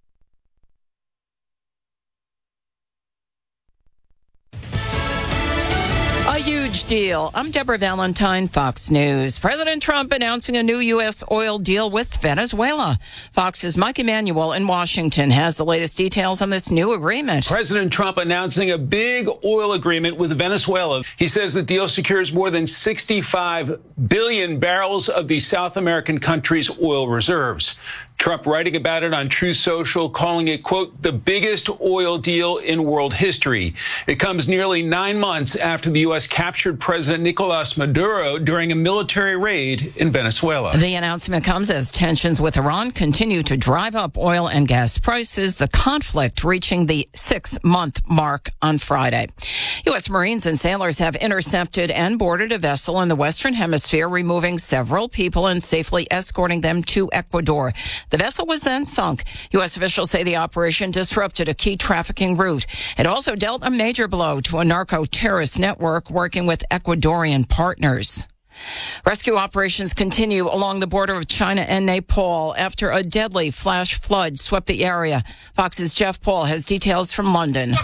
Speaker 16: A huge deal. I'm Deborah Valentine, Fox News. President Trump announcing a new U S oil deal with Venezuela. Fox's Mike Emanuel in Washington has the latest details on this new agreement.
Speaker 17: President Trump announcing a big oil agreement with Venezuela. He says the deal secures more than sixty-five billion barrels of the South American country's oil reserves. Trump writing about it on Truth Social, calling it, quote, the biggest oil deal in world history. It comes nearly nine months after the U S captured President Nicolas Maduro during a military raid in Venezuela.
Speaker 16: The announcement comes as tensions with Iran continue to drive up oil and gas prices, the conflict reaching the six-month mark on Friday. U S Marines and sailors have intercepted and boarded a vessel in the Western Hemisphere, removing several people and safely escorting them to Ecuador. The vessel was then sunk. U S officials say the operation disrupted a key trafficking route. It also dealt a major blow to a narco-terrorist network working with Ecuadorian partners. Rescue operations continue along the border of China and Nepal after a deadly flash flood swept the area. Fox's Jeff Paul has details from London.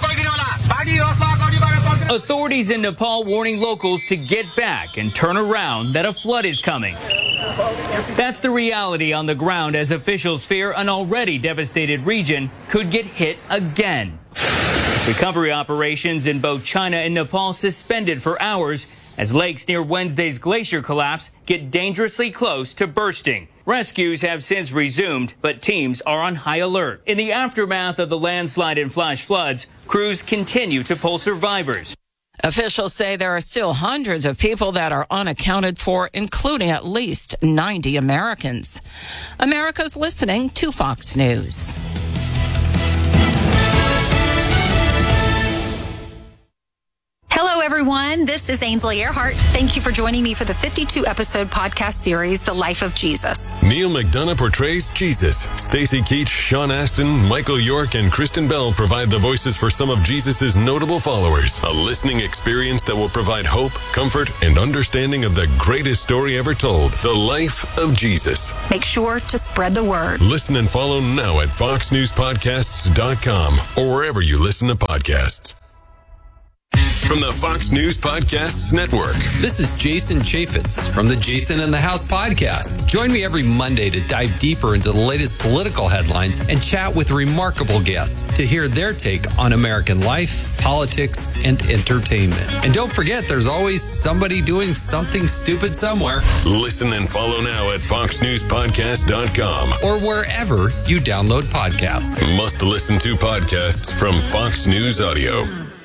Speaker 18: Authorities in Nepal warning locals to get back and turn around, that a flood is coming. That's the reality on the ground as officials fear an already devastated region could get hit again. Recovery operations in both China and Nepal suspended for hours as lakes near Wednesday's glacier collapse get dangerously close to bursting. Rescues have since resumed, but teams are on high alert. In the aftermath of the landslide and flash floods, crews continue to pull survivors.
Speaker 16: Officials say there are still hundreds of people that are unaccounted for, including at least ninety Americans. America's listening to Fox News.
Speaker 14: Hello, everyone. This is Ainsley Earhart. Thank you for joining me for the fifty-two episode podcast series, The Life of Jesus.
Speaker 19: Neil McDonough portrays Jesus. Stacey Keach, Sean Astin, Michael York, and Kristen Bell provide the voices for some of Jesus' notable followers. A listening experience that will provide hope, comfort, and understanding of the greatest story ever told, The Life of Jesus.
Speaker 14: Make sure to spread the word.
Speaker 19: Listen and follow now at fox news podcasts dot com or wherever you listen to podcasts. From the Fox News Podcasts Network.
Speaker 20: This is Jason Chaffetz from the Jason in the House podcast. Join me every Monday to dive deeper into the latest political headlines and chat with remarkable guests to hear their take on American life, politics, and entertainment. And don't forget, there's always somebody doing something stupid somewhere.
Speaker 19: Listen and follow now at fox news podcast dot com
Speaker 20: or wherever you download podcasts.
Speaker 19: Must listen to podcasts from Fox News Audio.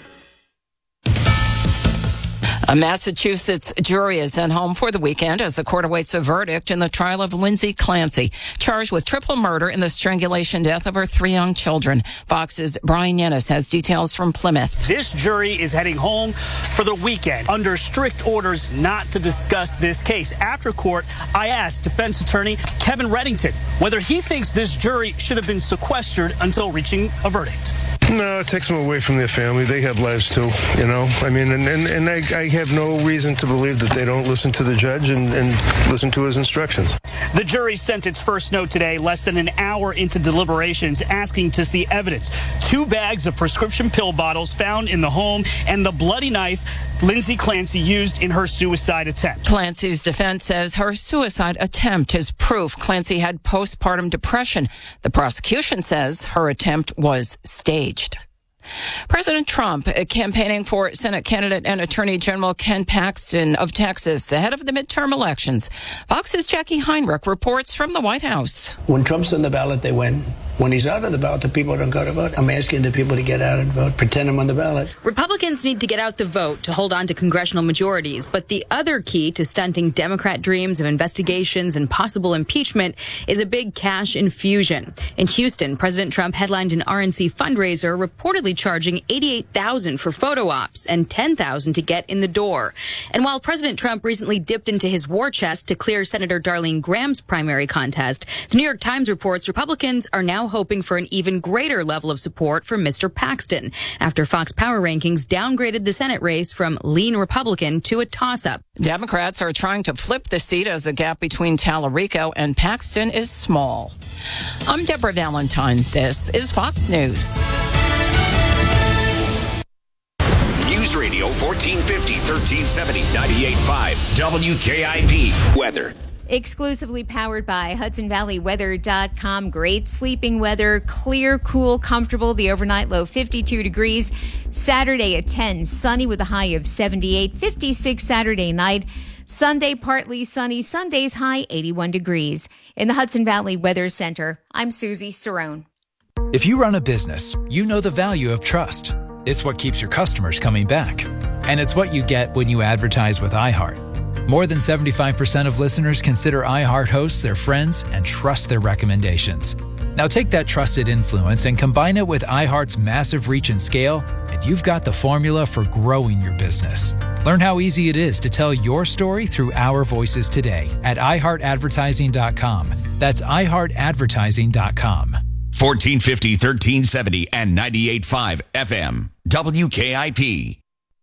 Speaker 16: A Massachusetts jury is sent home for the weekend as the court awaits a verdict in the trial of Lindsay Clancy, charged with triple murder in the strangulation death of her three young children. Fox's Brian Yennis has details from Plymouth.
Speaker 21: This jury is heading home for the weekend under strict orders not to discuss this case. After court, I asked defense attorney Kevin Reddington whether he thinks this jury should have been sequestered until reaching a verdict.
Speaker 22: No, it takes them away from their family. They have lives too, you know. I mean, and, and, and I, I have no reason to believe that they don't listen to the judge and, and listen to his instructions.
Speaker 21: The jury sent its first note today, less than an hour into deliberations, asking to see evidence. Two bags of prescription pill bottles found in the home and the bloody knife Lindsay Clancy used in her suicide attempt.
Speaker 16: Clancy's defense says her suicide attempt is proof Clancy had postpartum depression. The prosecution says her attempt was staged. President Trump campaigning for Senate candidate and Attorney General Ken Paxton of Texas ahead of the midterm elections. Fox's Jackie Heinrich reports from the White House.
Speaker 23: When Trump's on the ballot, they win. When he's out of the ballot, the people don't go to vote. I'm asking the people to get out and vote, pretend I'm on the ballot.
Speaker 24: Republicans need to get out the vote to hold on to congressional majorities. But the other key to stunting Democrat dreams of investigations and possible impeachment is a big cash infusion. In Houston, President Trump headlined an R N C fundraiser reportedly charging eighty-eight thousand dollars for photo ops and ten thousand dollars to get in the door. And while President Trump recently dipped into his war chest to clear Senator Darlene Graham's primary contest, the New York Times reports Republicans are now hoping for an even greater level of support for Mister Paxton after Fox Power Rankings downgraded the Senate race from lean Republican to a toss-up.
Speaker 16: Democrats are trying to flip the seat as the gap between Tallarico and Paxton is small. I'm Deborah Valentine. This is Fox News.
Speaker 5: News Radio fourteen fifty, thirteen seventy, ninety-eight point five W K I P. Weather.
Speaker 25: Exclusively powered by Hudson Valley Weather dot com. Great sleeping weather, clear, cool, comfortable. The overnight low fifty-two degrees. Saturday at ten, sunny with a high of seventy-eight. fifty-six Saturday night. Sunday partly sunny. Sunday's high eighty-one degrees. In the Hudson Valley Weather Center, I'm Susie Cerrone.
Speaker 8: If you run a business, you know the value of trust. It's what keeps your customers coming back. And it's what you get when you advertise with iHeart. More than seventy-five percent of listeners consider iHeart hosts their friends and trust their recommendations. Now take that trusted influence and combine it with iHeart's massive reach and scale, and you've got the formula for growing your business. Learn how easy it is to tell your story through our voices today at i heart advertising dot com. That's i heart advertising dot com.
Speaker 5: fourteen fifty, thirteen seventy, and ninety-eight point five F M. W K I P.